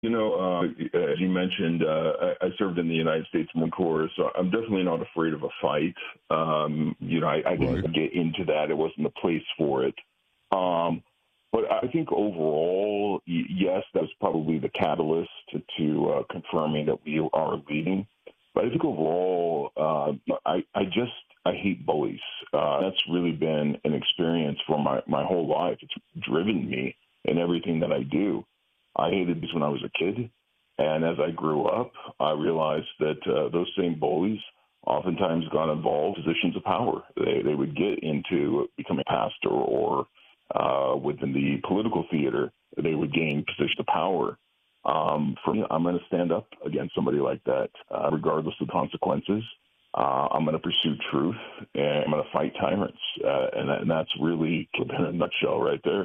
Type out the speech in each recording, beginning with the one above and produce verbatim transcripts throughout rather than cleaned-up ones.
You know, uh, as you mentioned, uh, I, I served in the United States Marine Corps, so I'm definitely not afraid of a fight. Um, you know, I, I Right. didn't get into that; it wasn't the place for it. Um, but I think overall, y- yes, that was probably the catalyst to, to uh, confirming that we are leading. But I think overall, uh, I, I just I hate bullies. Uh, that's really been an experience for my, my whole life. It's driven me in everything that I do. I hated this when I was a kid, and as I grew up, I realized that uh, those same bullies oftentimes got involved in positions of power. They they would get into becoming a pastor or uh, within the political theater, they would gain positions of power. Um, for me, I'm going to stand up against somebody like that, uh, regardless of consequences. Uh, I'm going to pursue truth, and I'm going to fight tyrants, uh, and, that, and that's really in a nutshell right there.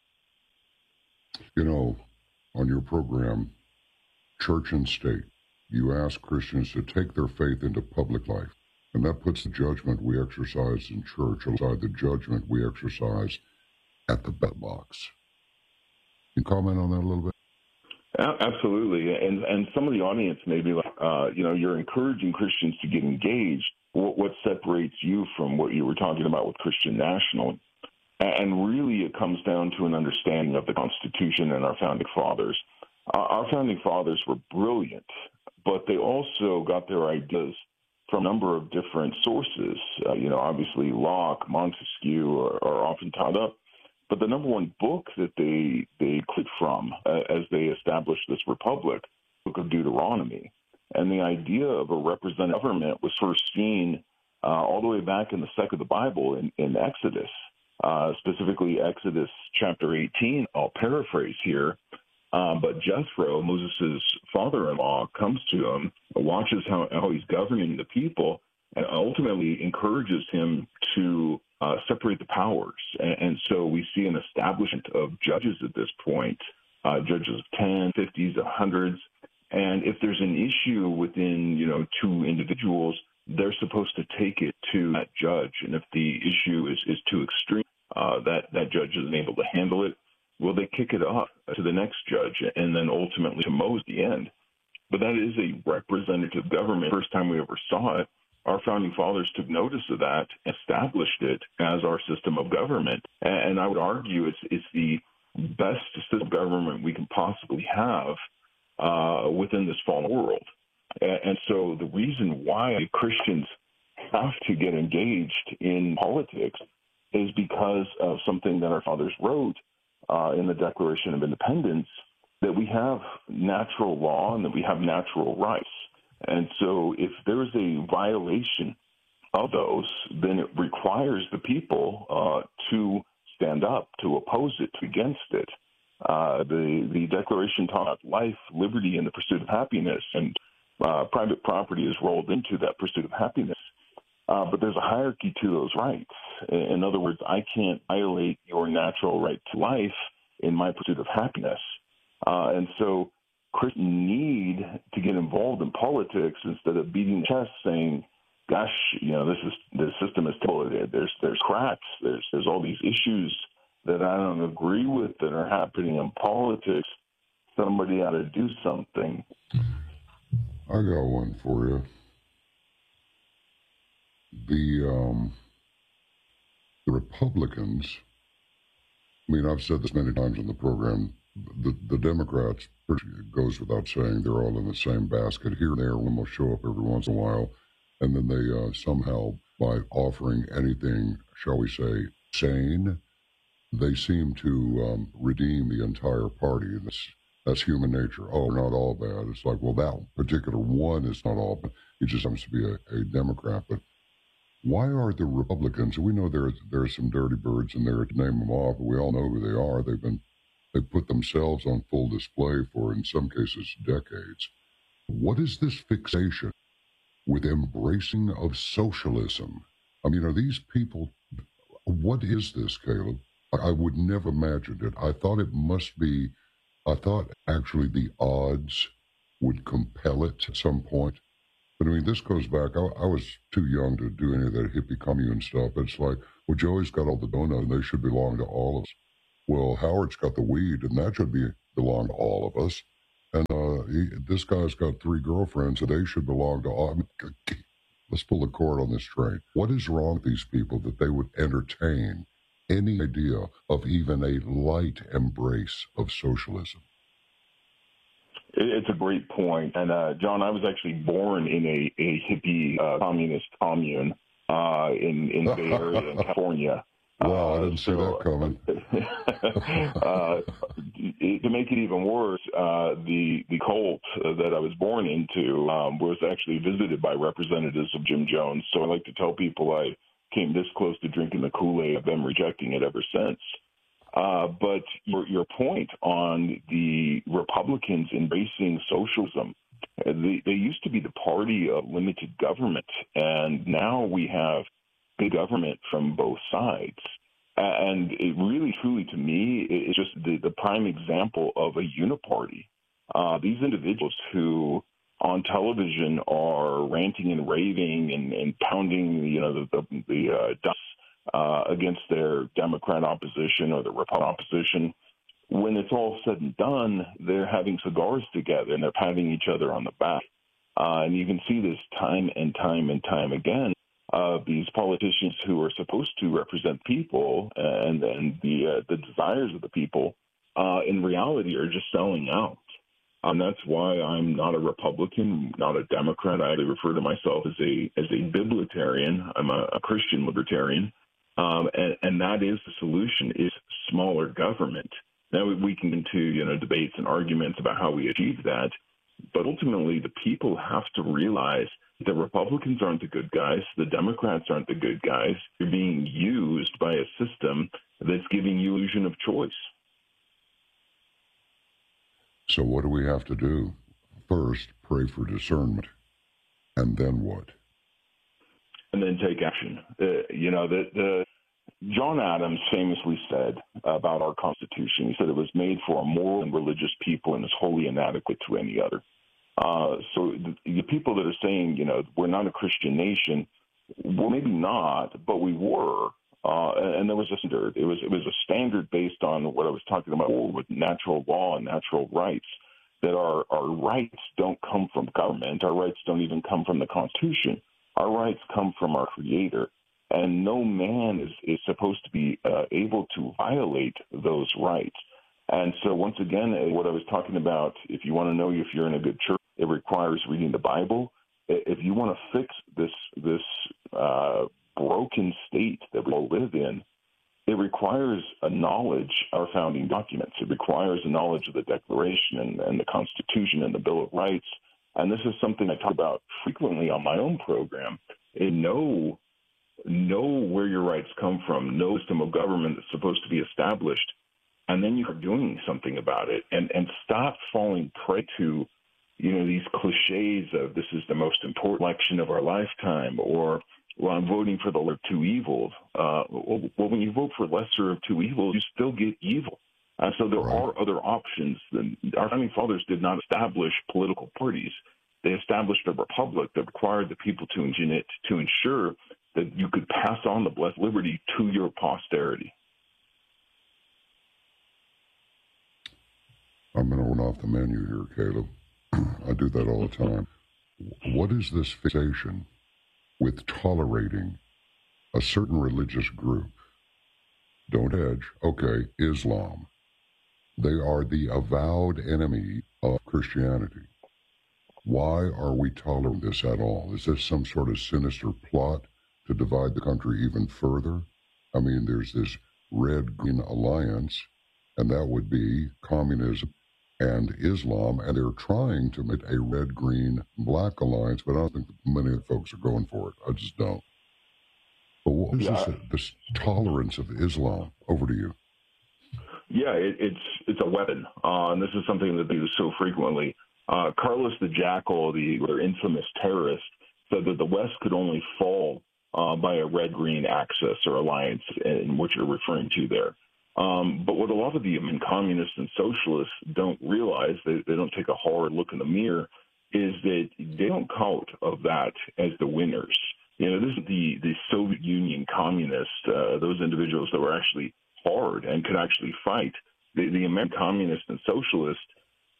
You know, on your program, Church and State, you ask Christians to take their faith into public life, and that puts the judgment we exercise in church alongside the judgment we exercise at the ballot box. Can you comment on that a little bit? Absolutely, and and some of the audience may be like, uh, you know, you're encouraging Christians to get engaged. What, what separates you from what you were talking about with Christian National? And really, it comes down to an understanding of the Constitution and our founding fathers. Uh, our founding fathers were brilliant, but they also got their ideas from a number of different sources. Uh, you know, obviously Locke, Montesquieu are, are often taught up. But the number one book that they they clicked from uh, as they established this republic, Book of Deuteronomy, and the idea of a representative government was first seen uh, all the way back in the second of the Bible in, in Exodus. Uh, specifically Exodus chapter eighteen. I'll paraphrase here, um, but Jethro, Moses' father-in-law, comes to him, watches how, how he's governing the people, and ultimately encourages him to uh, separate the powers. And, and so we see an establishment of judges at this point, uh, judges of ten, fifties, hundreds. And if there's an issue within, you know, two individuals, they're supposed to take it to that judge. And if the issue is, is too extreme, uh, that, that judge isn't able to handle it, well, they kick it up to the next judge and then ultimately to Moses at the end. But that is a representative government. First time we ever saw it, our founding fathers took notice of that, established it as our system of government. And I would argue it's, it's the best system of government we can possibly have uh, within this fallen world. And so the reason why Christians have to get engaged in politics is because of something that our fathers wrote uh, in the Declaration of Independence, that we have natural law and that we have natural rights. And so if there's a violation of those, then it requires the people uh, to stand up, to oppose it, against it. Uh, the, the Declaration taught life, liberty, and the pursuit of happiness, and uh, private property is rolled into that pursuit of happiness. Uh, but there's a hierarchy to those rights. In other words, I can't violate your natural right to life in my pursuit of happiness. Uh, and so Christians need to get involved in politics instead of beating the chest saying, gosh, you know, this is the system is terrible. There's there's cracks. There's there's all these issues that I don't agree with that are happening in politics. Somebody ought to do something. I got one for you. The um, the Republicans, I mean, I've said this many times on the program, the, the Democrats, it goes without saying, they're all in the same basket. Here and there, one will show up every once in a while, and then they uh, somehow, by offering anything, shall we say, sane, they seem to um, redeem the entire party. That's, that's human nature. Oh, we're not all bad. It's like, well, that particular one is not all bad. He just happens to be a, a Democrat. But why are the Republicans, we know there's there's some dirty birds in there to name them off, but we all know who they are. They've been, they put themselves on full display for, in some cases, decades. What is this fixation with embracing of socialism? I mean, are these people, what is this, Caleb? I would never imagined it. I thought it must be, I thought actually the odds would compel it at some point. But I mean, this goes back, I, I was too young to do any of that hippie commune stuff. It's like, well, Joey's got all the donuts and they should belong to all of us. Well, Howard's got the weed and that should be belong to all of us. And uh, he, this guy's got three girlfriends, and they should belong to all. Let's pull the cord on this train. What is wrong with these people that they would entertain any idea of even a light embrace of socialism? It's a great point. And, uh, John, I was actually born in a, a hippie uh, communist commune uh, in, in the Bay Area in California. Wow, I didn't uh, so, see that coming. uh, to make it even worse, uh, the the cult that I was born into um, was actually visited by representatives of Jim Jones. So I like to tell people I came this close to drinking the Kool-Aid. I've been rejecting it ever since. Uh, but your, your point on the Republicans embracing socialism, they, they used to be the party of limited government, and now we have big government from both sides. And it really, truly, to me, it's just the, the prime example of a uniparty. Uh, these individuals who on television are ranting and raving and, and pounding, you know, the, the, the uh, dust uh, against their Democrat opposition or the Republican opposition, when it's all said and done, they're having cigars together and they're patting each other on the back. Uh, and you can see this time and time and time again. Uh, these politicians who are supposed to represent people and, and the uh, the desires of the people, uh, in reality, are just selling out. And that's why I'm not a Republican, not a Democrat. I refer to myself as a as a biblitarian. I'm a, a Christian libertarian, um, and, and that is the solution: is smaller government. Now we can get into you know debates and arguments about how we achieve that, but ultimately the people have to realize the Republicans aren't the good guys. The Democrats aren't the good guys. You're being used by a system that's giving you illusion of choice. So what do we have to do? First, pray for discernment. And then what? And then take action. Uh, you know, the, the John Adams famously said about our Constitution, he said it was made for a moral and religious people and is wholly inadequate to any other. Uh, so the, the people that are saying, you know, we're not a Christian nation, well, maybe not, but we were. Uh, and there was a standard. It was it was a standard based on what I was talking about with natural law and natural rights, that our, our rights don't come from government. Our rights don't even come from the Constitution. Our rights come from our Creator. And no man is, is supposed to be uh, able to violate those rights. And so once again, what I was talking about, if you want to know if you're in a good church, it requires reading the Bible. If you want to fix this this uh, broken state that we all live in, it requires a knowledge of our founding documents. It requires a knowledge of the Declaration and, and the Constitution and the Bill of Rights. And this is something I talk about frequently on my own program. And know, know where your rights come from. Know the system of government that's supposed to be established. And then you're doing something about it, and, and stop falling prey to, you know, these cliches of this is the most important election of our lifetime, or, well, I'm voting for the lesser of two evils. Uh, well, when you vote for lesser of two evils, you still get evil. Uh, so there right. are other options. Our founding fathers did not establish political parties. They established a republic that required the people to, engine to ensure that you could pass on the blessed liberty to your posterity. I'm going to run off the menu here, Caleb. I do that all the time. What is this fixation with tolerating a certain religious group? Don't edge. Okay, Islam. They are the avowed enemy of Christianity. Why are we tolerating this at all? Is this some sort of sinister plot to divide the country even further? I mean, there's this red-green alliance, and that would be communism and Islam, and they're trying to make a red-green-black alliance, but I don't think many folks are going for it. I just don't. But what is yeah. this, this tolerance of Islam? Over to you. Yeah, it, it's it's a weapon, uh, and this is something that they use so frequently. Uh, Carlos the Jackal, the their infamous terrorist, said that the West could only fall uh, by a red-green axis or alliance, in what you're referring to there. Um, but what a lot of the I mean, communists and socialists don't realize, they, they don't take a hard look in the mirror, is that they don't count of that as the winners. You know, this is the, the Soviet Union communists, uh, those individuals that were actually hard and could actually fight. The, the American communists and socialists,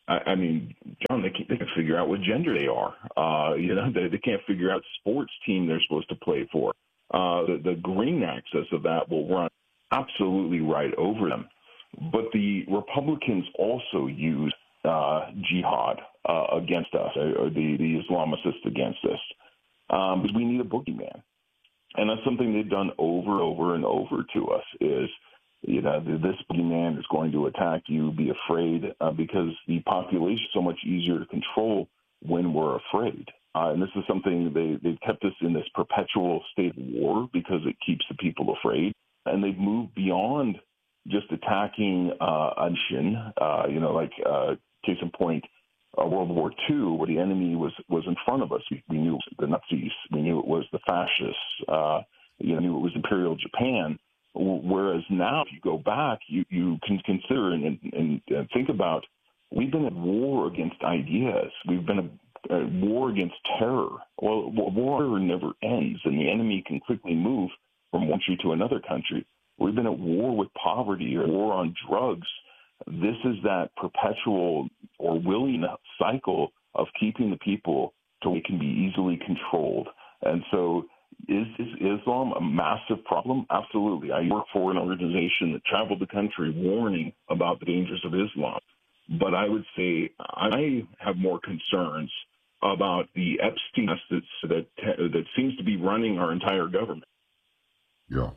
I, I mean, John, they can't, they can't figure out what gender they are. Uh, you know, they, they can't figure out sports team they're supposed to play for. Uh, the, the green access of that will run absolutely right over them. But the Republicans also use uh, jihad uh, against us, or the, the Islamicists against us, um, because we need a boogeyman. And that's something they've done over and over and over to us is, you know, this boogeyman is going to attack you, be afraid, uh, because the population is so much easier to control when we're afraid. Uh, and this is something they, they've kept us in this perpetual state of war because it keeps the people afraid. And they've moved beyond just attacking uh, a nation, uh, you know, like uh, case in point, uh, World War Two, where the enemy was, was in front of us. We, we knew it was the Nazis. We knew it was the fascists. Uh, you know, knew it was Imperial Japan. Whereas now, if you go back, you, you can consider and, and, and think about, we've been at war against ideas. We've been at, at war against terror. Well, war never ends, and the enemy can quickly move from one country to another country. We've been at war with poverty or war on drugs. This is that perpetual or willing cycle of keeping the people so they can be easily controlled. And so is, is Islam a massive problem? Absolutely. I work for an organization that traveled the country warning about the dangers of Islam. But I would say I have more concerns about the Epstein that, that, that seems to be running our entire government. Yeah,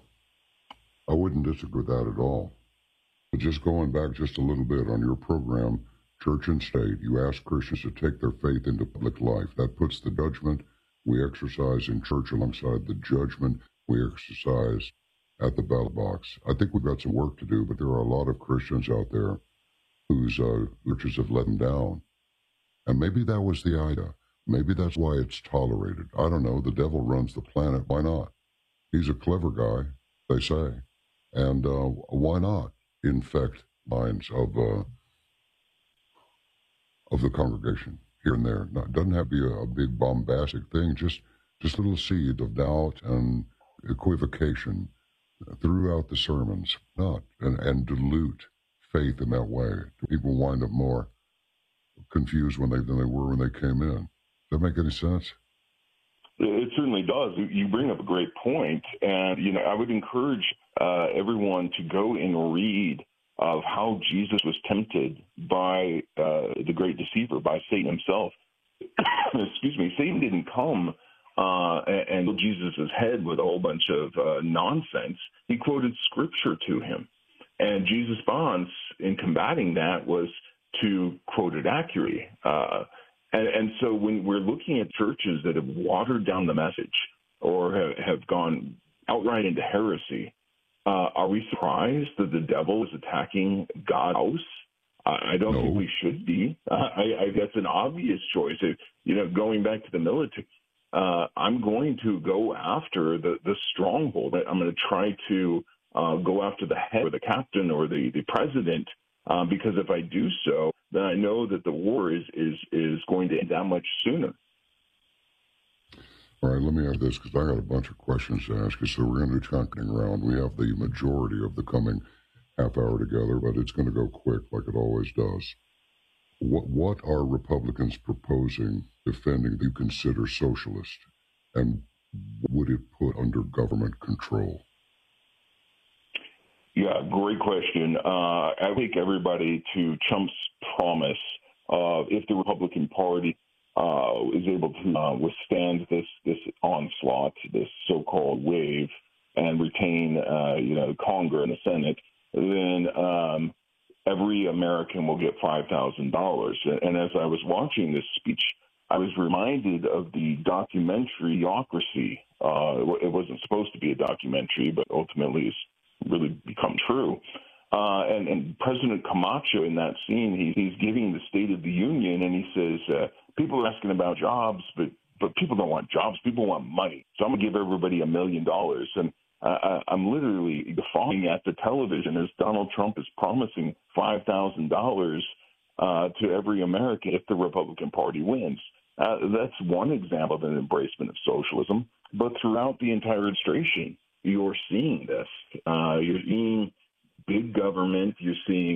I wouldn't disagree with that at all. But just going back just a little bit on your program, Church and State, you ask Christians to take their faith into public life. That puts the judgment we exercise in church alongside the judgment we exercise at the ballot box. I think we've got some work to do, but there are a lot of Christians out there whose uh, churches have let them down. And maybe that was the idea. Maybe that's why it's tolerated. I don't know. The devil runs the planet. Why not? He's a clever guy, they say. And uh, why not infect minds of uh, of the congregation here and there? Not, doesn't have to be a, a big bombastic thing, just, just a little seed of doubt and equivocation throughout the sermons, not, and, and dilute faith in that way. People wind up more confused when they than they were when they came in. Does that make any sense? It certainly does. You bring up a great point, and you know I would encourage uh, everyone to go and read of how Jesus was tempted by uh, the great deceiver, by Satan himself. Excuse me. Satan didn't come uh, and fill Jesus' head with a whole bunch of uh, nonsense. He quoted scripture to him, and Jesus' response in combating that was to quote it accurately. Uh, And, and so when we're looking at churches that have watered down the message or have, have gone outright into heresy, uh, are we surprised that the devil is attacking God's house? Uh, I don't no. think we should be. Uh, I, I, that's an obvious choice. If, you know, going back to the military, uh, I'm going to go after the, the stronghold. I'm going to try to uh, go after the head or the captain or the, the president. Um, because if I do so, then I know that the war is, is, is going to end that much sooner. All right, let me ask this, because I got a bunch of questions to ask you, so we're going to do chunking around. We have the majority of the coming half hour together, but it's going to go quick like it always does. What, what are Republicans proposing defending that you consider socialist, and would it put under government control? Yeah, great question. Uh, I take everybody to Trump's promise of if the Republican Party uh, is able to uh, withstand this this onslaught, this so-called wave, and retain, uh, you know, Congress and the Senate, then um, every American will get five thousand dollars. And as I was watching this speech, I was reminded of the documentary Idiocracy. Uh, it wasn't supposed to be a documentary, but ultimately it's really become true. Uh, and, and President Camacho in that scene, he, he's giving the State of the Union, and he says, uh, people are asking about jobs, but, but people don't want jobs. People want money. So I'm going to give everybody a million dollars. And uh, I'm literally guffawing at the television as Donald Trump is promising five thousand dollars uh, to every American if the Republican Party wins. Uh, that's one example of an embracement of socialism. But throughout the entire administration, you're seeing this. Uh, you're seeing big government. You're seeing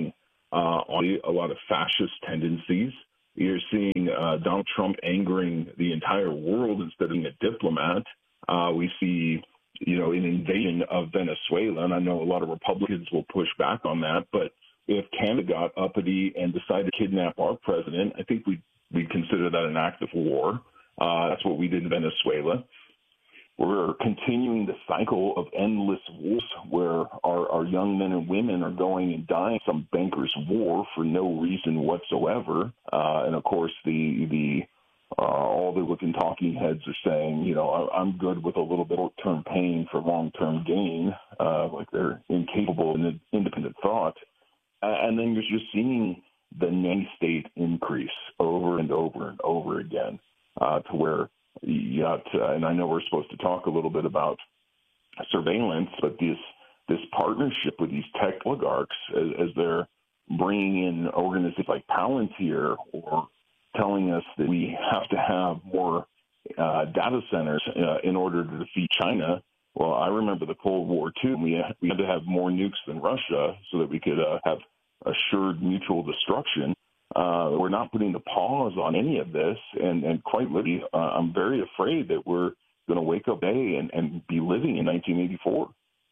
uh, on a lot of fascist tendencies. You're seeing uh, Donald Trump angering the entire world instead of being a diplomat. Uh, we see, you know, an invasion of Venezuela, and I know a lot of Republicans will push back on that, but if Canada got uppity and decided to kidnap our president, I think we'd, we'd consider that an act of war. Uh, that's what we did in Venezuela. We're continuing the cycle of endless wars where our, our young men and women are going and dying some banker's war for no reason whatsoever. Uh, and, of course, the the uh, all the looking talking heads are saying, you know, I, I'm good with a little bit of short-term pain for long-term gain, uh, like they're incapable of independent thought. And then you're just seeing the nanny state increase over and over and over again uh, to where you got, uh, and I know we're supposed to talk a little bit about surveillance, but this this partnership with these tech oligarchs as, as they're bringing in organizations like Palantir or telling us that we have to have more uh, data centers uh, in order to defeat China. Well, I remember the Cold War, too. We had, we had to have more nukes than Russia so that we could uh, have assured mutual destruction. Uh, we're not putting the pause on any of this. And, and quite literally, uh, I'm very afraid that we're going to wake up today and, and be living in nineteen eighty-four.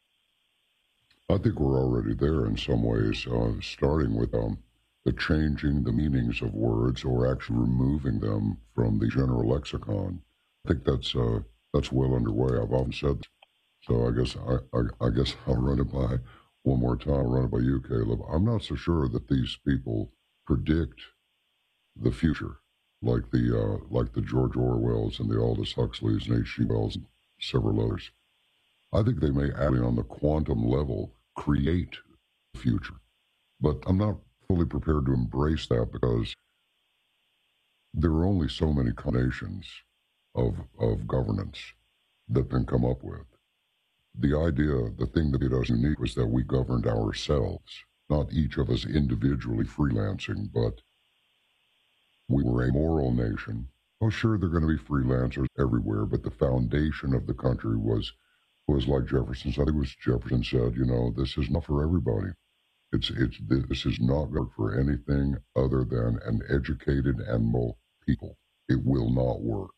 I think we're already there in some ways, uh, starting with um, the changing the meanings of words or actually removing them from the general lexicon. I think that's uh, that's well underway. I've often said this. So I guess I, I, I guess I'll run it by one more time. I'll run it by you, Caleb. I'm not so sure that these people predict the future, like the uh, like the George Orwells and the Aldous Huxleys and H G Wells and several others. I think they may actually, on the quantum level, create the future, but I'm not fully prepared to embrace that because there are only so many combinations of of governance that can come up with. The idea, the thing that made us unique was that we governed ourselves, not each of us individually freelancing, but we were a moral nation. Oh, sure, there are going to be freelancers everywhere, but the foundation of the country was, was like Jefferson said. It was Jefferson said, you know, this is not for everybody. It's it's this is not good for anything other than an educated and moral people. It will not work.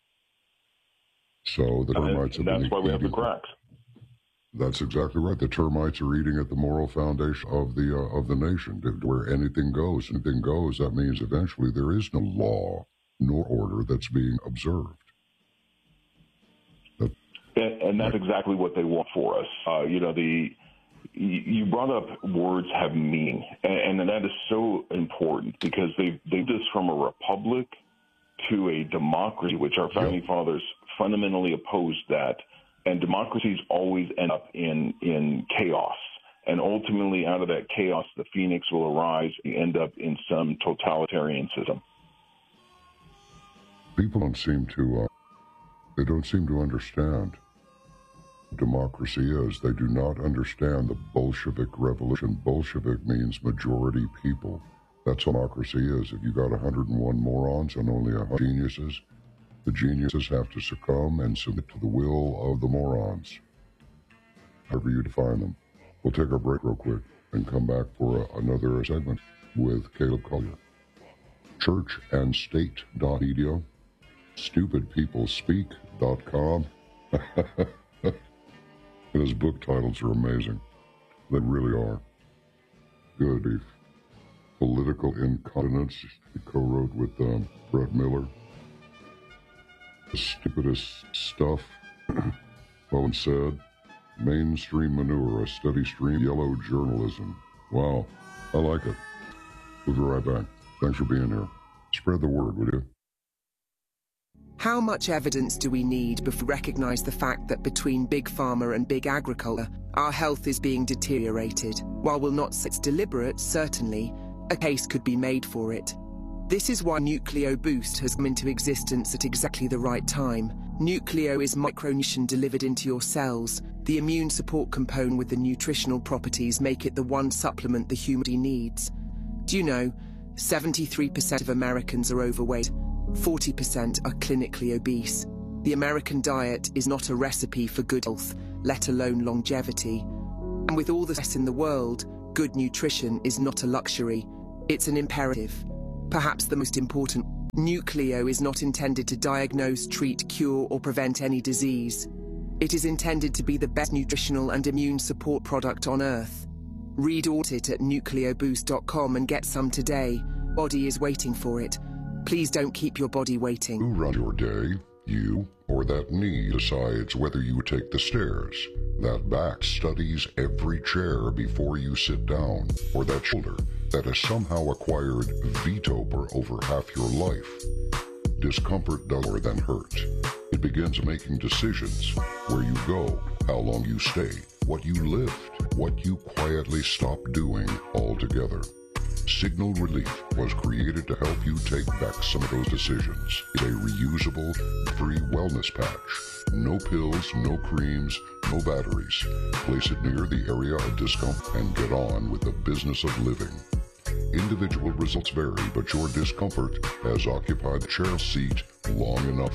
So the termites have been that's why we have the cracks. That's exactly right. The termites are eating at the moral foundation of the uh, of the nation, where anything goes. Anything goes. That means eventually there is no law nor order that's being observed. That, and, and that's right. Exactly what they want for us. Uh, you know, the you brought up words have meaning, and, and that is so important because they they did this from a republic to a democracy, which our founding yep. fathers fundamentally opposed that. And democracies always end up in, in chaos. And ultimately, out of that chaos, the phoenix will arise and end up in some totalitarian system. People don't seem to, uh, they don't seem to understand what democracy is. They do not understand the Bolshevik revolution. Bolshevik means majority people. That's what democracy is. If you got one hundred one morons and only one hundred geniuses, the geniuses have to succumb and submit to the will of the morons, however you define them. We'll take our break real quick and come back for a, another segment with Caleb Collier. church and state dot media, stupid people speak dot com. And his book titles are amazing. They really are. Good beef. Political Incontinence, he co-wrote with um, Brett Miller. The stupidest stuff, well said. Mainstream manure, a steady stream, yellow journalism. Wow, I like it. We'll be right back. Thanks for being here. Spread the word, would you? How much evidence do we need before we recognize the fact that between Big Pharma and Big Agriculture, our health is being deteriorated? While we'll not say it's deliberate, certainly, a case could be made for it. This is why Nucleo Boost has come into existence at exactly the right time. Nucleo is micronutrition delivered into your cells. The immune support component with the nutritional properties make it the one supplement the human body needs. Do you know, seventy-three percent of Americans are overweight, forty percent are clinically obese. The American diet is not a recipe for good health, let alone longevity. And with all the stress in the world, Good nutrition is not a luxury, it's an imperative. Perhaps the most important, Nucleo is not intended to diagnose, treat, cure, or prevent any disease. It is intended to be the best nutritional and immune support product on Earth. Read about it at nucleo boost dot com and get some today. Body is waiting for it. Please don't keep your body waiting. You run your day, you or that knee decides whether you take the stairs. That back studies every chair before you sit down, or that shoulder that has somehow acquired veto power over half your life. Discomfort does more than hurt. It begins making decisions: where you go, how long you stay, what you lift, what you quietly stop doing altogether. Signal Relief was created to help you take back some of those decisions. It's a reusable, free wellness patch. No pills, no creams, no batteries. Place it near the area of discomfort and get on with the business of living. Individual results vary, but your discomfort has occupied the chair seat long enough.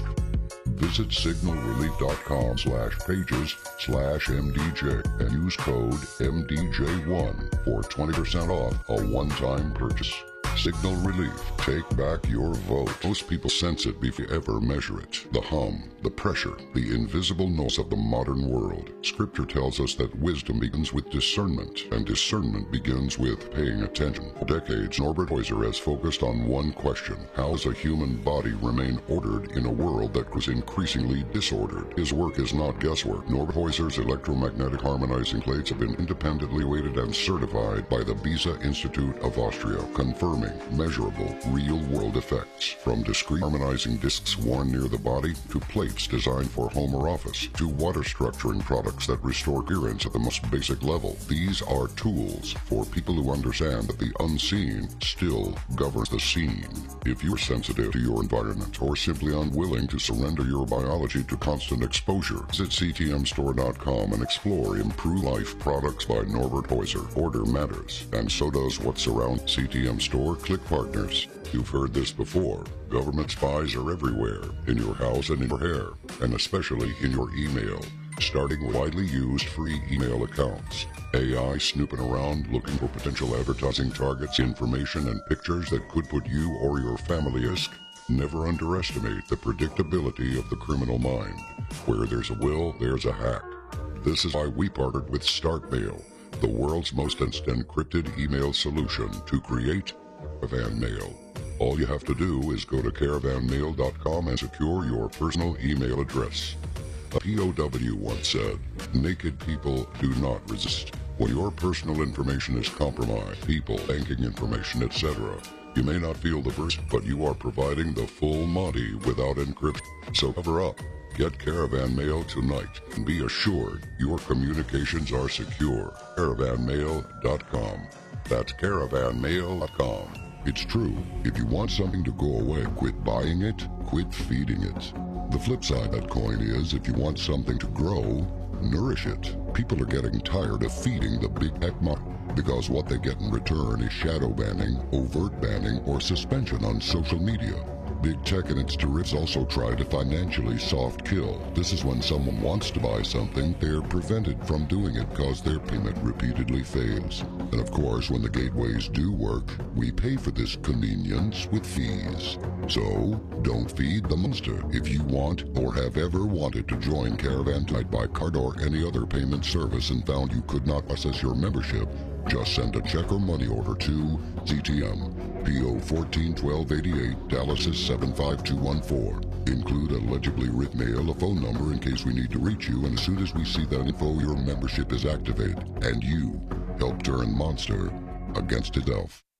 Visit signal relief dot com slash pages slash M D J and use code M D J one for twenty percent off a one-time purchase. Signal Relief. Take back your vote. Most people sense it before you ever measure it. The hum, the pressure, the invisible noise of the modern world. Scripture tells us that wisdom begins with discernment, and discernment begins with paying attention. For decades, Norbert Heuser has focused on one question: how does a human body remain ordered in a world that was increasingly disordered? His work is not guesswork. Norbert Heuser's electromagnetic harmonizing plates have been independently weighted and certified by the Beza Institute of Austria, confirming measurable, real-world effects. From discrete harmonizing discs worn near the body, to plates designed for home or office, to water structuring products that restore appearance at the most basic level. These are tools for people who understand that the unseen still governs the seen. If you're sensitive to your environment, or simply unwilling to surrender your biology to constant exposure, visit C T M store dot com and explore Improve Life products by Norbert Heuser. Order matters, and so does what's around. C T M Store Click Partners. You've heard this before. Government spies are everywhere, in your house and in your hair, and especially in your email. Starting with widely used free email accounts. A I snooping around looking for potential advertising targets, information, and pictures that could put you or your family at risk. Never underestimate the predictability of the criminal mind. Where there's a will, there's a hack. This is why we partnered with StartMail, the world's most encrypted email solution, to create Caravan Mail. All you have to do is go to caravan mail dot com and secure your personal email address. A P O W once said, "Naked people do not resist." When your personal information is compromised, people, banking information, et cetera, you may not feel the burst, but you are providing the full Monty without encryption. So cover up. Get Caravan Mail tonight and be assured your communications are secure. caravan mail dot com. That's caravan mail dot com. It's true. If you want something to go away, quit buying it, quit feeding it. The flip side of that coin is, if you want something to grow, nourish it. People are getting tired of feeding the big tech market, because what they get in return is shadow banning, overt banning, or suspension on social media. Big tech and its derivatives also try to financially soft kill. This is when someone wants to buy something, they're prevented from doing it because their payment repeatedly fails. And of course, when the gateways do work, we pay for this convenience with fees. So, don't feed the monster. If you want or have ever wanted to join Caravan Tide by card or any other payment service and found you could not process your membership, just send a check or money order to C T M, P O fourteen twelve eighty-eight, Dallas is seven five two one four. Include a legibly written mail, a phone number in case we need to reach you, and as soon as we see that info, your membership is activated, and you help turn Monster against itself.